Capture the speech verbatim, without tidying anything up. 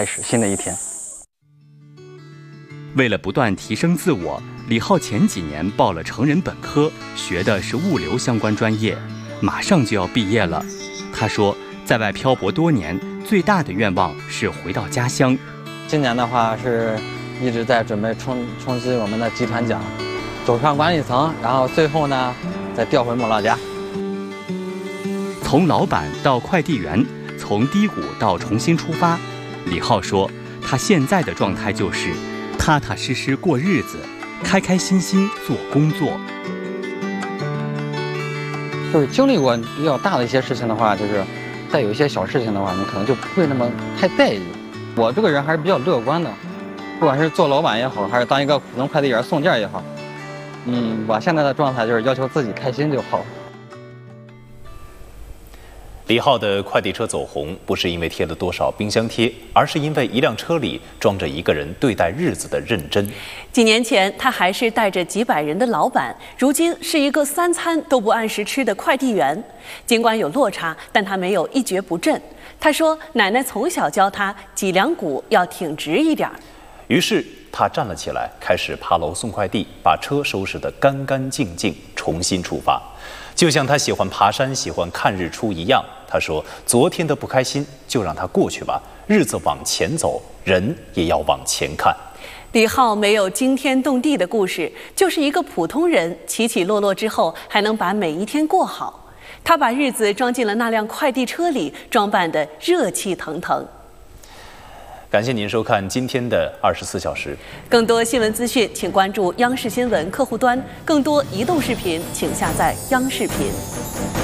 开始新的一天。 为了不断提升自我，李浩前几年报了成人本科，学的是物流相关专业，马上就要毕业了。他说，在外漂泊多年，最大的愿望是回到家乡。 今年的话是一直在准备冲冲击我们的集团奖，走上管理层，然后最后呢再调回我老家。 从老板到快递员，从低谷到重新出发，李浩说，他现在的状态就是踏踏实实过日子，开开心心做工作。 就是经历过比较大的一些事情的话，就是再有一些小事情的话，你可能就不会那么太在意。我这个人还是比较乐观的，不管是做老板也好，还是当一个普通快递员送件也好，嗯，我现在的状态就是要求自己开心就好。 李浩的快递车走红，不是因为贴了多少冰箱贴，而是因为一辆车里装着一个人对待日子的认真。 几年前，他还是带着几百人的老板，如今是一个三餐都不按时吃的快递员。尽管有落差，但他没有一蹶不振。他说，奶奶从小教他脊梁骨要挺直一点。 于是他站了起来，开始爬楼送快递，把车收拾得干干净净，重新出发。就像他喜欢爬山、喜欢看日出一样，他说：“昨天的不开心就让它过去吧，日子往前走，人也要往前看。” 李浩没有惊天动地的故事，就是一个普通人，起起落落之后还能把每一天过好。他把日子装进了那辆快递车里，装扮得热气腾腾。 感谢您收看今天的二十四小时。 更多新闻资讯，请关注央视新闻客户端；更多移动视频，请下载央视频。